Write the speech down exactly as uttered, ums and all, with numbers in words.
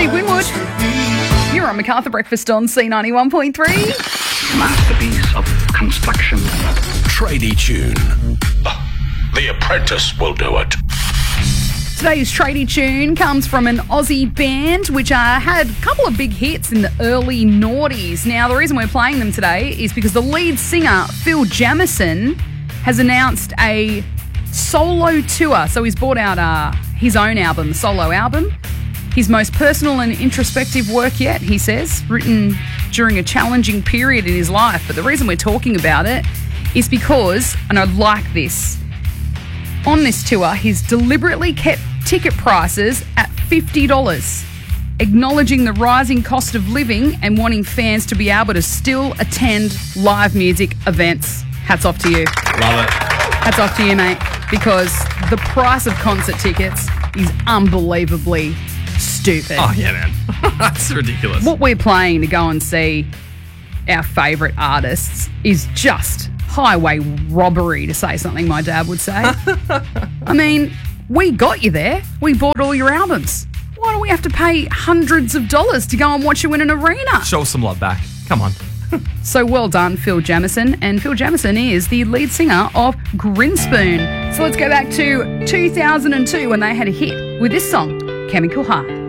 Nick Winwood. You're on MacArthur Breakfast on C ninety-one point three. Masterpiece of construction. Tradie tune. Uh, the Apprentice will do it. Today's tradie tune comes from an Aussie band which uh, had a couple of big hits in the early noughties. Now, the reason we're playing them today is because the lead singer, Phil Jamieson, has announced a solo tour. So he's brought out uh, his own album, solo album. His most personal and introspective work yet, he says, written during a challenging period in his life. But the reason we're talking about it is because, and I like this, on this tour, he's deliberately kept ticket prices at fifty dollars, acknowledging the rising cost of living and wanting fans to be able to still attend live music events. Hats off to you. Love it. Hats off to you, mate, because the price of concert tickets is unbelievably stupid. Oh, yeah, man. That's ridiculous. What we're playing to go and see our favourite artists is just highway robbery, to say something my dad would say. I mean, we got you there. We bought all your albums. Why do we have to pay hundreds of dollars to go and watch you in an arena? Show some love back. Come on. So well done, Phil Jamieson. And Phil Jamieson is the lead singer of Grinspoon. So let's go back to two thousand two when they had a hit with this song, Chemical Heart.